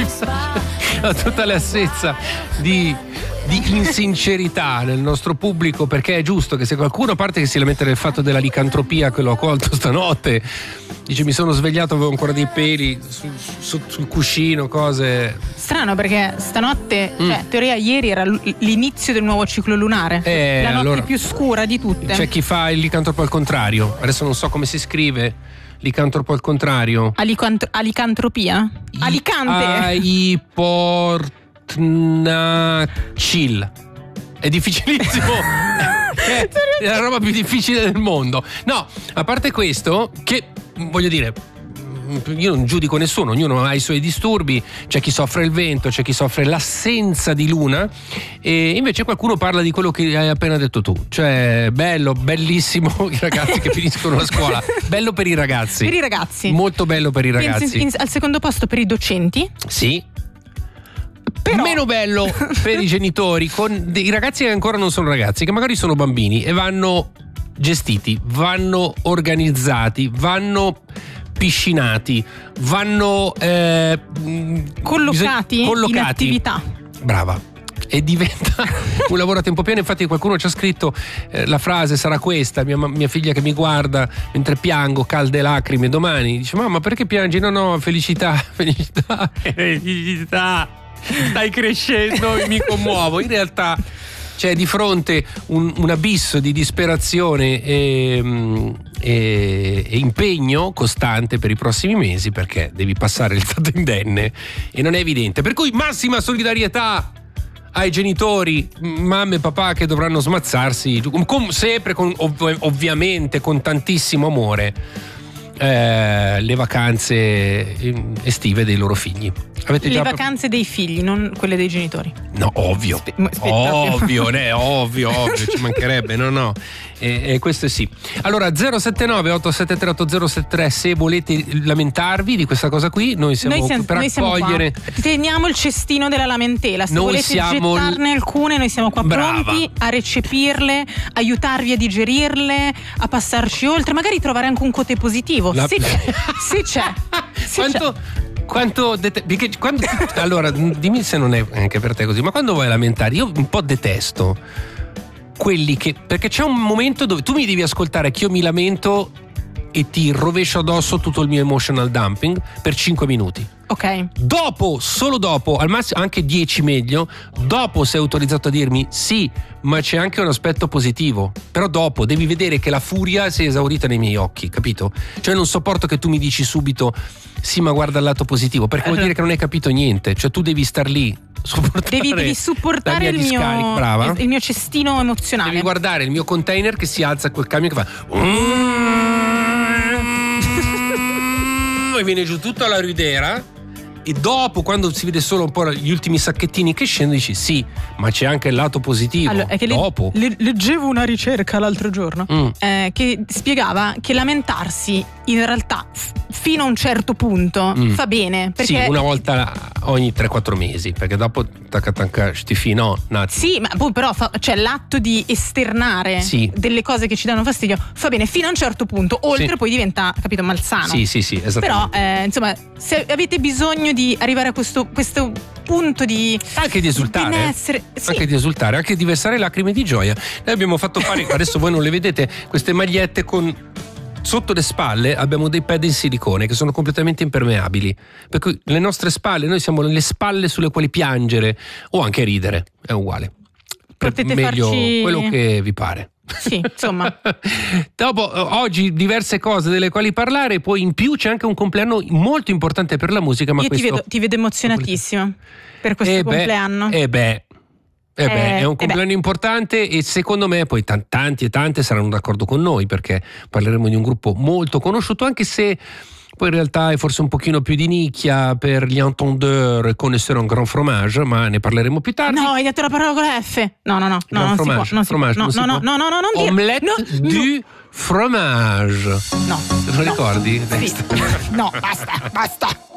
Ho tutta l'assenza di insincerità nel nostro pubblico, perché è giusto che se qualcuno, a parte che si lamenta del fatto della licantropia che l'ho colto stanotte, dice mi sono svegliato, avevo ancora dei peli sul cuscino, cose. Strano, perché stanotte, cioè teoria ieri era l'inizio del nuovo ciclo lunare, la notte allora, più scura di tutte. C'è chi fa il licantropo al contrario, adesso non so come si scrive licantropo al contrario. Alicantropia? Alicante. Aiportnacil. È difficilissimo. È la roba più difficile del mondo. No, a parte questo, che voglio dire, io non giudico nessuno, ognuno ha i suoi disturbi, c'è chi soffre il vento, c'è chi soffre l'assenza di luna, e invece qualcuno parla di quello che hai appena detto tu, cioè bello, bellissimo i ragazzi che finiscono la scuola, bello per i ragazzi. Per i ragazzi. Molto bello per i ragazzi. Al secondo posto per i docenti. Sì. Però... meno bello per i genitori, con dei ragazzi che ancora non sono ragazzi, che magari sono bambini e vanno gestiti, vanno organizzati, vanno piscinati, vanno collocati in attività. Brava. E diventa un lavoro a tempo pieno. Infatti qualcuno ci ha scritto la frase sarà questa: mia figlia che mi guarda mentre piango, calde lacrime, domani dice mamma perché piangi? No, felicità, stai crescendo e mi commuovo. In realtà c'è di fronte un abisso di disperazione e impegno costante per i prossimi mesi, perché devi passare il stato indenne e non è evidente, per cui massima solidarietà ai genitori, mamme e papà che dovranno smazzarsi sempre ovviamente con tantissimo amore le vacanze estive dei loro figli. Le vacanze dei figli, non quelle dei genitori. No, ovvio, ci mancherebbe, no. E questo sì. Allora 079 873 8073 se volete lamentarvi di questa cosa qui, noi siamo per accogliere. Teniamo il cestino della lamentela, se volete gettarne alcune noi siamo qua pronti a recepirle, aiutarvi a digerirle, a passarci oltre, magari trovare anche un cote positivo, se c'è. Allora dimmi se non è anche per te così, ma quando vuoi lamentare io un po' detesto quelli che, perché c'è un momento dove tu mi devi ascoltare che io mi lamento e ti rovescio addosso tutto il mio emotional dumping per 5 minuti. Ok. Solo dopo, al massimo anche 10 meglio, dopo sei autorizzato a dirmi sì, ma c'è anche un aspetto positivo. Però dopo devi vedere che la furia si è esaurita nei miei occhi, capito? Cioè non sopporto che tu mi dici subito sì, ma guarda il lato positivo, perché vuol dire che non hai capito niente. Cioè tu devi star lì, devi supportare il mio cestino emozionale. Devi guardare il mio container che si alza quel camion che fa e viene giù tutta la ridera. E dopo, quando si vede solo un po' gli ultimi sacchettini che scendono, dici sì, ma c'è anche il lato positivo. Allora, è che dopo leggevo una ricerca l'altro giorno che spiegava che lamentarsi in realtà fino a un certo punto fa bene, perché sì, una volta ogni 3-4 mesi, perché dopo sì, ma poi però cioè l'atto di esternare delle cose che ci danno fastidio fa bene fino a un certo punto, oltre poi diventa, capito, malsano. Sì, esattamente. Però insomma, se avete bisogno di arrivare a questo punto di anche di esultare, anche di esultare, anche di versare lacrime di gioia. Noi abbiamo fatto fare, adesso voi non le vedete, queste magliette con sotto le spalle abbiamo dei pad in silicone che sono completamente impermeabili, per cui le nostre spalle, noi siamo le spalle sulle quali piangere o anche ridere, è uguale. Potete meglio farci quello che vi pare. Sì, insomma. Dopo oggi diverse cose delle quali parlare, poi in più c'è anche un compleanno molto importante per la musica. Ma io ti vedo emozionatissima per questo compleanno. È un compleanno importante e secondo me poi tanti e tante saranno d'accordo con noi, perché parleremo di un gruppo molto conosciuto, anche se poi in realtà è forse un pochino più di nicchia per gli entendeurs e connaisseurs un grand fromage, ma ne parleremo più tardi. No, hai detto la parola con la F. No, non si può. Non dire. Omelette du fromage. No. Te lo ricordi? Sì. No, basta.